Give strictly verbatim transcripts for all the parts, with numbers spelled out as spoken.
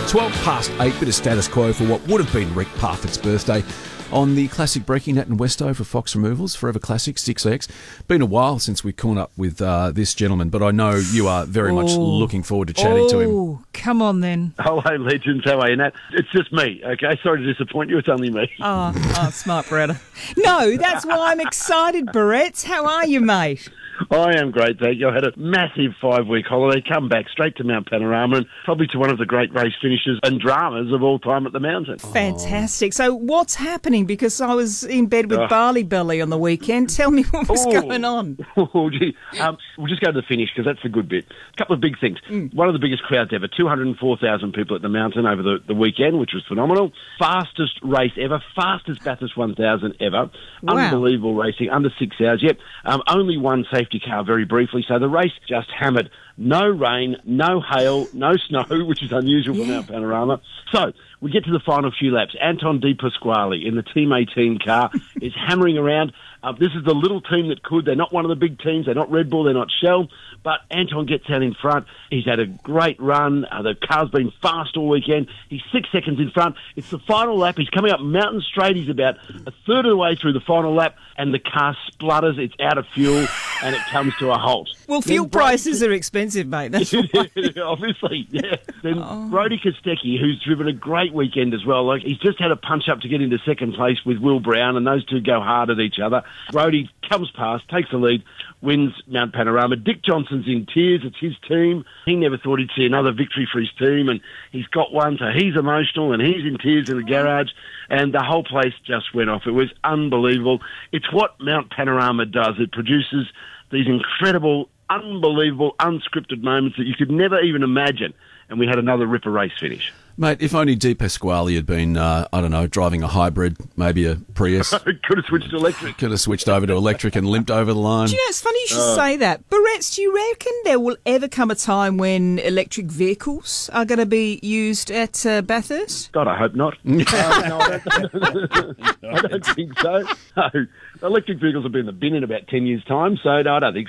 twelve past eight, bit of status quo for what would have been Rick Parfitt's birthday on the classic Breaking Net and Westo for Fox Removals, Forever Classic six X. Been a while since we caught up with uh, this gentleman, but I know you are very oh. much looking forward to chatting oh, to him. Oh, come on then. Hello, legends. How are you, Nat? It's just me, okay? Sorry to disappoint you. It's only me. Oh, oh smart, Beretta. No, that's why I'm excited, Barrett's. How are you, mate? I am great, thank you. I had a massive five-week holiday, come back straight to Mount Panorama and probably to one of the great race finishes and dramas of all time at the mountain. Fantastic. So what's happening? Because I was in bed with uh, Barley Belly on the weekend. Tell me what was oh, going on. Oh, gee. Um, we'll just go to the finish because that's the good bit. A couple of big things. Mm. One of the biggest crowds ever, two hundred four thousand people at the mountain over the, the weekend, which was phenomenal. Fastest race ever, fastest Bathurst one thousand ever. Wow. Unbelievable racing, under six hours. Yep, um, only one safety car very briefly, so the race just hammered. No rain, no hail, no snow, which is unusual yeah. for Mount Panorama. So we get to the final few laps. Anton De Pasquale in the Team eighteen car is hammering around. Uh, this is the little team that could. They're not one of the big teams. They're not Red Bull. They're not Shell. But Anton gets out in front. He's had a great run. Uh, the car's been fast all weekend. He's six seconds in front. It's the final lap. He's coming up Mountain Straight. He's about a third of the way through the final lap, and the car splutters. It's out of fuel, and it comes to a halt. Well, fuel then prices Brody, are expensive, mate. That's obviously, yeah. Then oh. Brody Kostecki, who's driven a great weekend as well. Like he's just had a punch up to get into second place with Will Brown, and those two go hard at each other. Brody comes past, takes the lead, wins Mount Panorama. Dick Johnson's in tears. It's his team. He never thought he'd see another victory for his team, and he's got one, so he's emotional, and he's in tears in the garage, and the whole place just went off. It was unbelievable. It's what Mount Panorama does. It produces these incredible, unbelievable, unscripted moments that you could never even imagine, and we had another ripper race finish. Mate, if only De Pasquale had been, uh, I don't know, driving a hybrid, maybe a Prius. Could have switched to electric. Could have switched over to electric and limped over the line. Do you know, it's funny you should uh, say that. Barretts, do you reckon there will ever come a time when electric vehicles are going to be used at uh, Bathurst? God, I hope not. uh, no, I don't, I don't think so. No. Electric vehicles will be in the bin in about ten years' time, so no, I don't think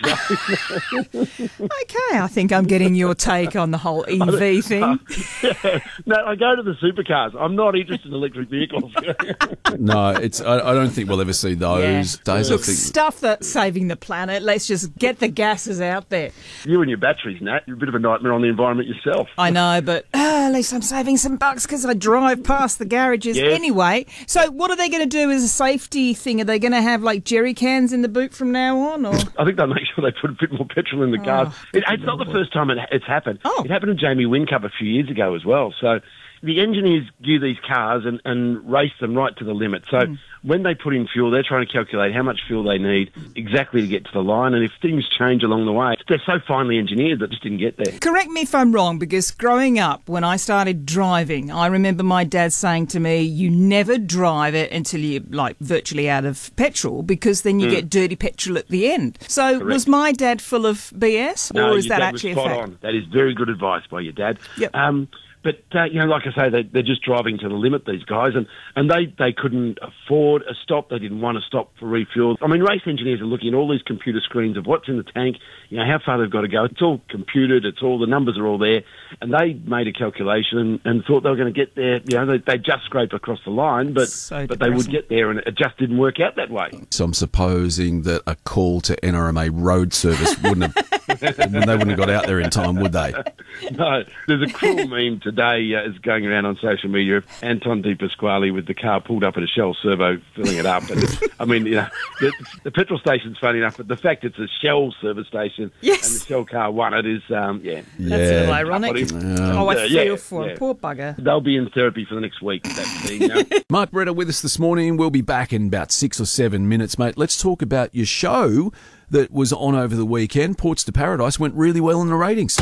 so. Okay, I think I'm getting your take on the whole E V thing. Uh, yeah. No, I go to the supercars. I'm not interested in electric vehicles. No, it's. I, I don't think we'll ever see those yeah. days. Look, I think stuff that's saving the planet. Let's just get the gases out there. You and your batteries, Nat, you're a bit of a nightmare on the environment yourself. I know, but uh, at least I'm saving some bucks because I drive past the garages. Yes. Anyway, so what are they going to do as a safety thing? Are they going to have like jerry cans in the boot from now on? Or I think they'll make sure they put a bit more petrol in the cars. Oh, it, it's not the first time it, it's happened. Oh. It happened to Jamie Whincup a few years ago as well. So the engineers gear these cars and, and race them right to the limit. So mm. when they put in fuel, they're trying to calculate how much fuel they need exactly to get to the line. And if things change along the way, they're so finely engineered that just didn't get there. Correct me if I'm wrong, because growing up, when I started driving, I remember my dad saying to me, you never drive it until you're like virtually out of petrol, because then you mm. get dirty petrol at the end. So Correct. Was my dad full of B S, or no, is your that dad actually was spot a fact? On. That is very good advice by your dad. Yep. Um, But, uh, you know, like I say, they, they're just driving to the limit, these guys, and, and they, they couldn't afford a stop. They didn't want to stop for refuel. I mean, race engineers are looking at all these computer screens of what's in the tank, you know, how far they've got to go. It's all computed. It's all, the numbers are all there. And they made a calculation and, and thought they were going to get there. You know, they, they just scraped across the line, but, so but they would get there, and it just didn't work out that way. So I'm supposing that a call to N R M A road service wouldn't have, they wouldn't have got out there in time, would they? No. There's a cruel meme today, uh, is going around on social media of Anton De Pasquale with the car pulled up at a Shell servo filling it up. And I mean, you know, the, the petrol station's funny enough, but the fact it's a Shell service station yes. and the Shell car won it is, um, yeah. That's yeah. a little ironic. Yeah. Oh, I uh, feel yeah, for yeah. him. Poor bugger. They'll be in therapy for the next week. That thing, you know? Mark Beretta with us this morning. We'll be back in about six or seven minutes, mate. Let's talk about your show that was on over the weekend. Ports to Paradise went really well in the ratings.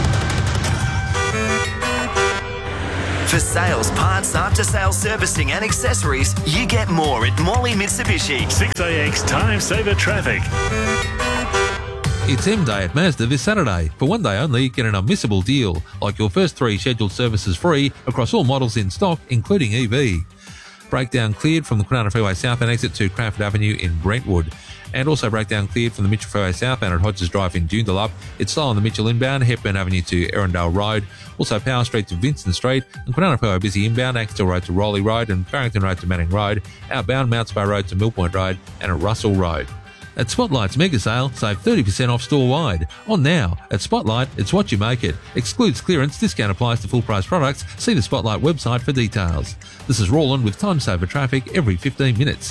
For sales, parts, after-sales servicing and accessories, you get more at Morley Mitsubishi. six A X Time Saver Traffic. It's M-Day at Mazda this Saturday. For one day only, get an unmissable deal, like your first three scheduled services free across all models in stock, including E V. Breakdown cleared from the Kwinana Freeway South and exit to Crawford Avenue in Brentwood. And also breakdown cleared from the Mitchell Freeway southbound at Hodges Drive in Joondalup. It's slow on the Mitchell inbound, Hepburn Avenue to Erindale Road. Also Power Street to Vincent Street and Quinana busy inbound, Axtell Road to Rowley Road and Barrington Road to Manning Road. Outbound, Mount Spa Road to Millpoint Road and at Russell Road. At Spotlight's mega sale, save thirty percent off store-wide. On now. At Spotlight, it's what you make it. Excludes clearance, discount applies to full-price products. See the Spotlight website for details. This is Roland with Time Saver Traffic every fifteen minutes.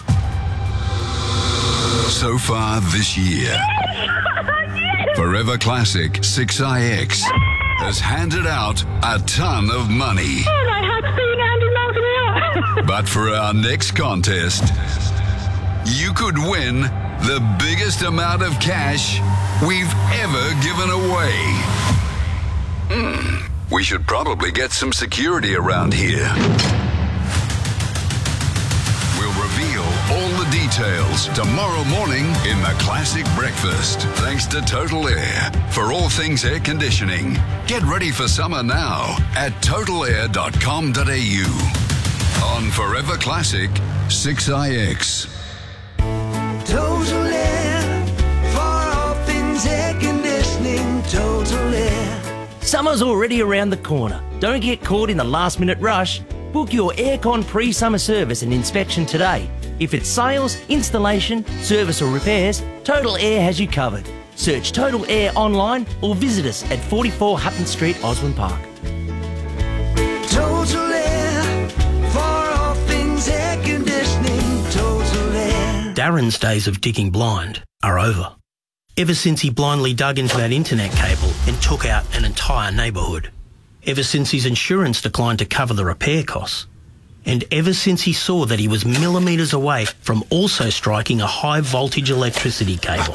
So far this year, Forever Classic six I X has handed out a ton of money. Oh, my heart's beating one hundred miles an hour. But for our next contest, you could win the biggest amount of cash we've ever given away. Hmm, we should probably get some security around here. We'll reveal all the details tomorrow morning in the Classic Breakfast, thanks to Total Air. For all things air conditioning, get ready for summer now at total air dot com dot a u. On Forever Classic six I X. Total Air, for all things air conditioning, Total Air. Summer's already around the corner. Don't get caught in the last minute rush. Book your aircon pre-summer service and inspection today. If it's sales, installation, service or repairs, Total Air has you covered. Search Total Air online or visit us at forty-four Hutton Street, Osborne Park. Total Air, for all things air conditioning, Total Air. Darren's days of digging blind are over. Ever since he blindly dug into that internet cable and took out an entire neighbourhood. Ever since his insurance declined to cover the repair costs. And ever since he saw that he was millimetres away from also striking a high voltage electricity cable.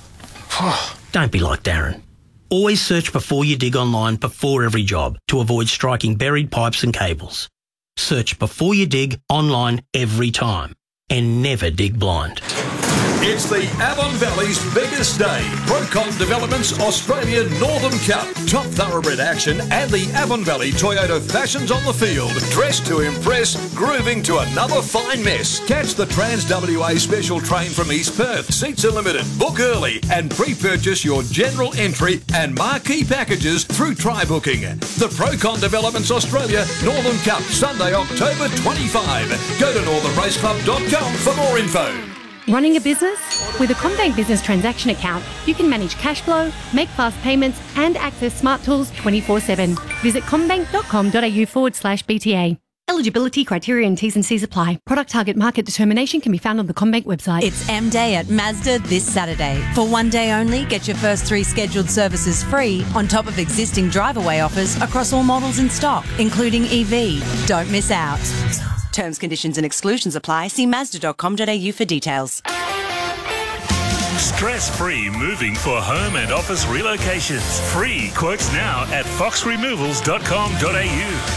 Don't be like Darren. Always search before you dig online before every job to avoid striking buried pipes and cables. Search before you dig online every time. And never dig blind. It's the Avon Valley's biggest day. Procon Developments Australia Northern Cup. Top thoroughbred action and the Avon Valley Toyota fashions on the field. Dressed to impress, grooving to another fine mess. Catch the Trans W A special train from East Perth. Seats are limited. Book early and pre-purchase your general entry and marquee packages through try booking. The Procon Developments Australia Northern Cup, Sunday, October twenty-fifth. Go to northern race club dot com for more info. Running a business? With a CommBank Business Transaction Account, you can manage cash flow, make fast payments, and access smart tools twenty-four seven. Visit commbank dot com dot a u forward slash B T A. Eligibility, criteria and T's and C's apply. Product target market determination can be found on the CommBank website. It's M Day at Mazda this Saturday. For one day only, get your first three scheduled services free on top of existing drive-away offers across all models in stock, including E V. Don't miss out. Terms, conditions and exclusions apply. See mazda dot com dot a u for details. Stress-free moving for home and office relocations. Free quotes now at fox removals dot com dot a u.